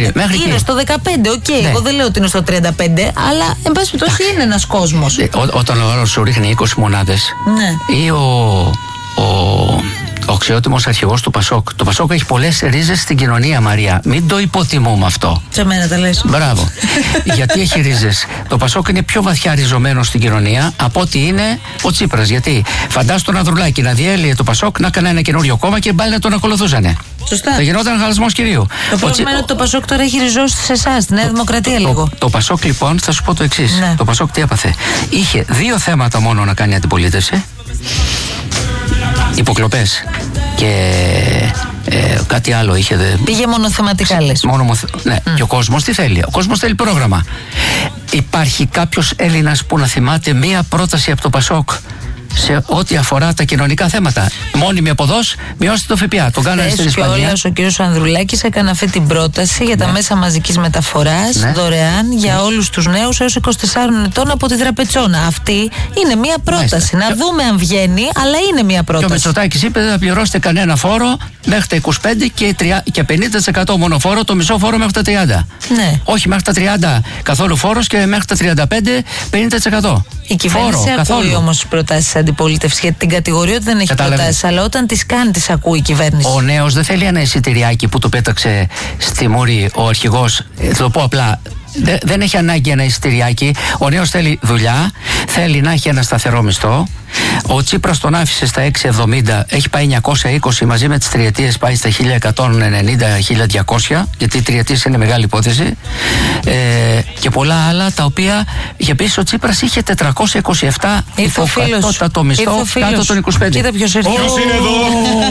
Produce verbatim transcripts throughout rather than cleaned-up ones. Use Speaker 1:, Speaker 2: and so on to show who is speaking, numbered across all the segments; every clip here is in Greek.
Speaker 1: είναι.
Speaker 2: Μέχρι
Speaker 1: είναι
Speaker 2: εκεί.
Speaker 1: στο δεκαπέντε, οκ. Okay. Ναι. Εγώ δεν λέω ότι είναι στο τριάντα πέντε, αλλά εν πάση περιπτώσει είναι ένας κόσμος.
Speaker 2: Ε, ό, όταν ο άλλος σου ρίχνει είκοσι μονάδες,
Speaker 1: ναι.
Speaker 2: ή ο, ο, ο αξιότιμος αρχηγός του Πασόκ. Το Πασόκ έχει πολλές ρίζες στην κοινωνία, Μαρία. Μην το υποτιμούμε αυτό.
Speaker 1: Σε μένα τα λες.
Speaker 2: Μπράβο. Γιατί έχει ρίζες. Το Πασόκ είναι πιο βαθιά ριζωμένο στην κοινωνία από ότι είναι ο Τσίπρας. Γιατί φαντάσου τον Ανδρουλάκη να διέλυε το Πασόκ, να έκανε ένα καινούριο κόμμα και πάλι να τον ακολουθούσανε.
Speaker 1: Σωστά.
Speaker 2: Θα γινόταν χαλασμός κυρίου.
Speaker 1: Το πρόβλημα είναι ότι το Πασόκ τώρα έχει ριζώσει σε εσάς, στη Νέα Δημοκρατία
Speaker 2: το,
Speaker 1: λίγο.
Speaker 2: Το, το Πασόκ λοιπόν, θα σου πω το εξής.
Speaker 1: Ναι.
Speaker 2: Το Πασόκ τι έπαθε. Είχε δύο θέματα μόνο να κάνει αντιπολίτευση. Υποκλοπές και ε, κάτι άλλο είχε. Δε...
Speaker 1: Πήγε μονοθεματικά λες.
Speaker 2: Μόνο, ναι. Mm. Και ο κόσμος τι θέλει. Ο κόσμος θέλει πρόγραμμα. Υπάρχει κάποιος Έλληνας που να θυμάται μία πρόταση από το Πασόκ σε ό,τι αφορά τα κοινωνικά θέματα? Μόνιμη αποδός, μειώστε το ΦΠΑ. Το κάνανε στην Ισπανία.
Speaker 1: Ο κ. Ανδρουλάκης έκανε αυτή την πρόταση για ναι. τα μέσα μαζικής μεταφοράς ναι. δωρεάν για ναι. όλους τους νέους έως είκοσι τεσσάρων ετών από τη Δραπετσόνα. Αυτή είναι μία πρόταση. Μάλιστα. Να δούμε αν βγαίνει, αλλά είναι μία πρόταση.
Speaker 2: Και ο Μητσοτάκης είπε δεν θα πληρώσετε κανένα φόρο μέχρι τα είκοσι πέντε και πενήντα τοις εκατό μόνο φόρο, το μισό φόρο μέχρι τα τριάντα.
Speaker 1: Ναι.
Speaker 2: Όχι μέχρι τα τριάντα καθόλου φόρος και μέχρι τα τριάντα πέντε πενήντα τοις εκατό.
Speaker 1: Η κυβέρνηση ακούει όμως τις προτάσεις της αντιπολίτευσης, γιατί την κατηγορεί ότι δεν έχει προτάσεις, αλλά όταν τις κάνει τις ακούει η κυβέρνηση.
Speaker 2: Ο νέος δεν θέλει ένα εισιτηριάκι που του πέταξε στη μούρη ο αρχηγός. Θα το πω απλά. Δε, δεν έχει ανάγκη ένα εισιτηριάκι. Ο νέος θέλει δουλειά, θέλει να έχει ένα σταθερό μισθό. Ο Τσίπρας τον άφησε στα έξι εβδομήντα, έχει πάει εννιακόσια είκοσι, μαζί με τις τριετίες πάει στα χίλια εκατόν ενενήντα χίλια διακόσια, γιατί οι τριετίες είναι μεγάλη υπόθεση. Ε, και πολλά άλλα τα οποία για πίσω ο Τσίπρας είχε τετρακόσια είκοσι επτά υποκατώτατο μισθό κάτω των είκοσι πέντε.
Speaker 1: Κοίτα ποιος έρχεται.
Speaker 3: Ποιος είναι εδώ?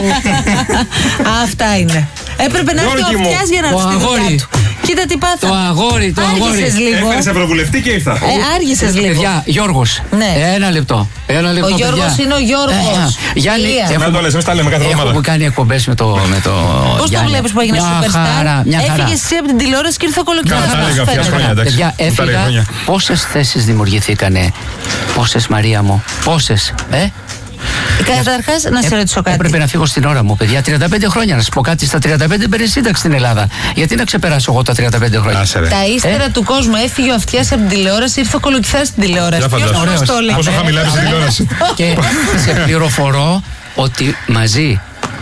Speaker 1: Αυτά είναι. Έπρεπε να έρθει ο Αυτιάς για να έρθει στη δουλειά του. Κοίτα τι πάθα.
Speaker 2: Το αγόρι, το αγόρι.
Speaker 1: Έφερες
Speaker 3: ευρωβουλευτή και ήρθα.
Speaker 1: Ε, άργησες λίγο.
Speaker 2: Παιδιά, Γιώργος.
Speaker 1: Ναι.
Speaker 2: Ένα λεπτό. Ένα λεπτό.
Speaker 1: Ο Γιώργος
Speaker 2: παιδιά.
Speaker 1: είναι ο Γιώργος.
Speaker 2: Ε, Γιάννη,
Speaker 3: έχω, το λες, εμείς τα λέμε κάθε εβδομάδα.
Speaker 2: Έχω κάνει εκπομπές με το, με το
Speaker 1: Πώς το βλέπεις που έγινε Superstar? Έφυγες εσύ από την τηλεόραση και ήρθε ο Κολοκυθάς.
Speaker 2: Παιδιά, έφυγα. Πόσες θέσεις δημιουργηθήκανε? Πόσες, Μαρία μου? Πόσες? Ε?
Speaker 1: Καταρχάς, να σε ρωτήσω κάτι.
Speaker 2: Έπρεπε να φύγω στην ώρα μου, παιδιά. τριάντα πέντε χρόνια. Να σας πω κάτι. Στα τριάντα πέντε παίρνει σύνταξη στην Ελλάδα. Γιατί να ξεπεράσω εγώ τα τριάντα πέντε χρόνια?
Speaker 1: Τα ύστερα ε? του κόσμου. Έφυγε ο Αυτιάς από την τηλεόραση, ήρθε ο Κολοκυθάς στην τηλεόραση.
Speaker 3: Πόσο χαμηλά είναι στην τηλεόραση?
Speaker 2: Και σε πληροφορώ ότι μαζί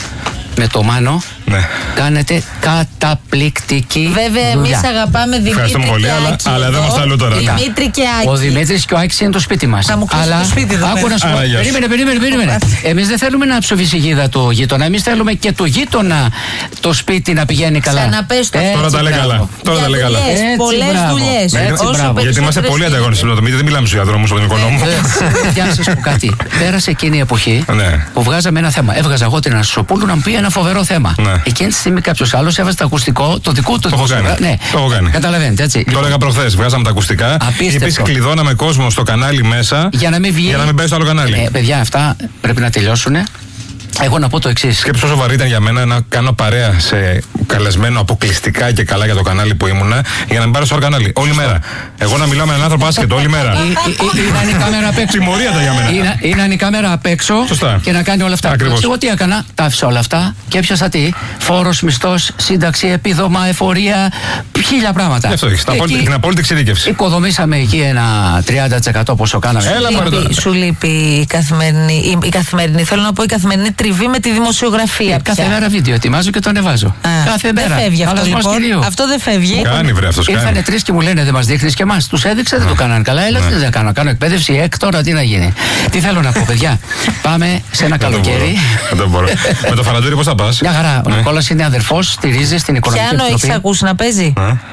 Speaker 2: με το Μάνο ναι. κάνετε καταπληκτική
Speaker 1: Βέβαια, εμείς αγαπάμε Δημήτρη και
Speaker 3: πολύ, αλλά, αλλά δεν μας τα λέω τώρα.
Speaker 1: Δημήτρη και Άκη.
Speaker 2: Ο Δημήτρης και ο Άκης είναι το σπίτι μας.
Speaker 1: Θα μου κλείσει το σπίτι εδώ.
Speaker 2: Άκου να σου πω. Περίμενε, περίμενε, περίμενε. Εμείς δεν θέλουμε να ψοφήσει η γίδα του γείτονα. Εμείς θέλουμε και του γείτονα το σπίτι να πηγαίνει καλά.
Speaker 1: Ξαναπες το.
Speaker 3: Τώρα τα λέει καλά. Τώρα τα λέει καλά.
Speaker 1: Πολλές δουλειές.
Speaker 3: Γιατί είμαστε πολύ ανταγωνιστικοί. Δεν μιλάμε στους διαδρόμους στον οικονόμο.
Speaker 2: Για να σας πω κάτι. Πέρασε εκείνη η εποχή που βγάζαμε ένα θέμα. Έβγαζα εγώ την Αναστασοπούλου να μου πει ένα φοβερό θέμα. Εκείνη τη στιγμή κάποιος άλλος έβαζε το ακουστικό, το δικό του.
Speaker 3: Το έχω κάνει.
Speaker 2: Ναι.
Speaker 3: Το έχω κάνει.
Speaker 2: Καταλαβαίνετε, έτσι.
Speaker 3: Το έλεγα προχθές. Βγάζαμε τα ακουστικά. Επίσης κλειδώναμε κόσμο στο κανάλι μέσα
Speaker 2: για να μην βγει.
Speaker 3: Για να μην πέσει στο άλλο κανάλι.
Speaker 2: Ε, παιδιά, αυτά πρέπει να τελειώσουν. Εγώ να πω το εξής.
Speaker 3: Σκέψου πόσο βαρύ ήταν για μένα να κάνω παρέα σε καλεσμένο αποκλειστικά και καλά για το κανάλι που ήμουνα, για να μην πάρω στο άλλο κανάλι. Όλη μέρα. Εγώ να μιλάω με έναν άνθρωπο άσχετο όλη μέρα.
Speaker 2: Είναι η κάμερα απ' έξω.
Speaker 3: Τιμωρία τα για μένα.
Speaker 2: Είναι η κάμερα απ' έξω και να κάνει όλα αυτά.
Speaker 3: Ακριβώς.
Speaker 2: Εγώ τι έκανα, τα άφησα όλα αυτά και έπιασα τι? Φόρος, μισθός, σύνταξη, επίδομα, εφορία, χίλια πράγματα.
Speaker 3: Αυτό έχει. Την απόλυτη εξειδίκευση.
Speaker 2: Οικοδομήσαμε εκεί ένα τριάντα τοις εκατό πόσο κάναμε.
Speaker 1: Σου λείπει η καθημερινή. Θέλω να πω η καθημερινή τριβή με τη δημοσιογραφία.
Speaker 2: Κάθε μέρα βίντεο ετοιμάζω και το ανεβάζω. Α, κάθε μέρα.
Speaker 1: Δεν φεύγει αυτό, λοιπόν. Αυτό δεν φεύγει.
Speaker 3: Κάνει, βρε, αυτός κάνει.
Speaker 2: Ήρθανε τρεις και μου λένε δεν μας δείχνεις και εμάς. Τους έδειξα, δεν το κάνανε καλά. Έλα, τι δεν κάνω. Κάνω εκπαίδευση εκ, τώρα τι να γίνει. Τι θέλω να πω, παιδιά. Πάμε σε ένα καλοκαίρι.
Speaker 3: Δεν μπορώ. Με το Φαραντούρι πώς θα πας?
Speaker 2: Μια χαρά. Ο Νικόλας είναι αδερφός, στηρίζει στην οικονομική
Speaker 1: επιτροπή. Πιάνο έχεις ακούσει να παίζει?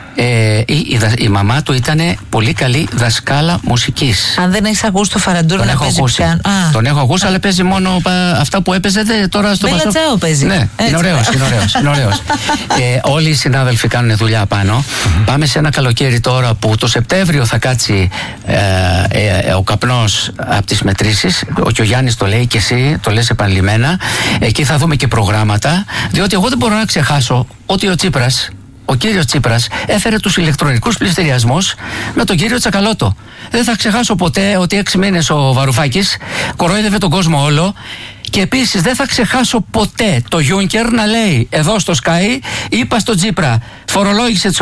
Speaker 2: Ε, η, η, η μαμά του ήταν πολύ καλή δασκάλα μουσικής.
Speaker 1: Αν δεν έχεις ακούσει το Φαραντούρι να παίζει πιάνο.
Speaker 2: Τον έχω ακούσει, αλλά παίζει μόνο πα, αυτά που έπαιζε τώρα στο
Speaker 1: Μπέλα Τσάο παίζει.
Speaker 2: Ναι, είναι ωραίος, είναι ωραίος, είναι ωραίος. ε, όλοι οι συνάδελφοι κάνουν δουλειά πάνω. Πάμε σε ένα καλοκαίρι τώρα που το Σεπτέμβριο θα κάτσει ε, ε, ε, ο καπνός από τις μετρήσεις. Ο και ο Γιάννης το λέει και εσύ, το λες επανειλημμένα. Εκεί θα δούμε και προγράμματα, διότι εγώ δεν μπορώ να ξεχάσω ότι ο Τσίπρας, ο κύριος Τσίπρας, έφερε τους ηλεκτρονικούς πληστηριασμούς με τον κύριο Τσακαλώτο. Δεν θα ξεχάσω ποτέ ότι έξι μήνες ο Βαρουφάκης κορόιδευε τον κόσμο όλο. Και επίσης δεν θα ξεχάσω ποτέ το Γιούνκερ να λέει εδώ στο Sky, είπα στον Τσίπρα, φορολόγησε